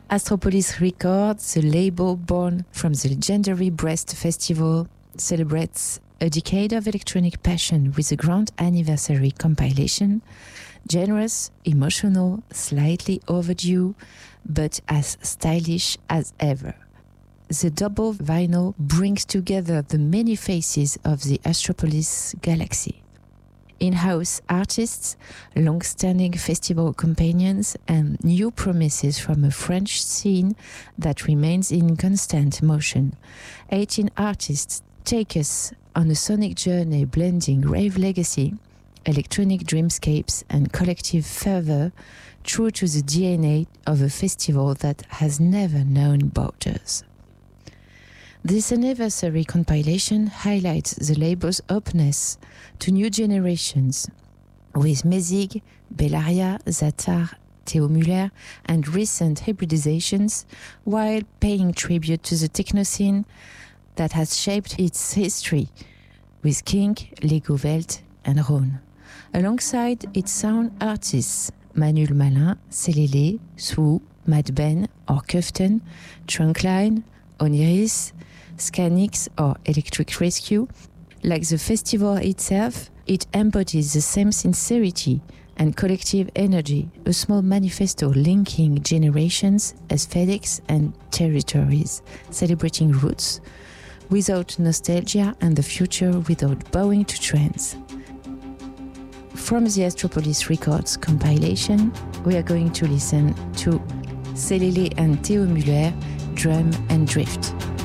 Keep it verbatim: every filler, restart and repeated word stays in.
Astropolis Records, the label born from the legendary Brest Festival, celebrates a decade of electronic passion with a grand anniversary compilation, generous, emotional, slightly overdue, but as stylish as ever. The double vinyl brings together the many faces of the Astropolis galaxy. In-house artists, long-standing festival companions, and new promises from a French scene that remains in constant motion. eighteen artists take us on a sonic journey blending rave legacy, electronic dreamscapes, and collective fervor, true to the D N A of a festival that has never known borders. This anniversary compilation highlights the label's openness to new generations, with Mezig, Bellaria, Zatar, Theo Müller, and recent hybridizations, while paying tribute to the techno scene that has shaped its history, with Kink, Lego Welt, and Rhône. Alongside its sound artists, Manuel Malin, Célélé, Swoo, Mad Ben, or Kuften, Trunkline, Oniris, Scanix, or Electric Rescue. Like the festival itself, it embodies the same sincerity and collective energy, a small manifesto linking generations, aesthetics, and territories, celebrating roots, without nostalgia, and the future without bowing to trends. From the Astropolis Records compilation, we are going to listen to Célélé and Theo Müller, Drum and Drift.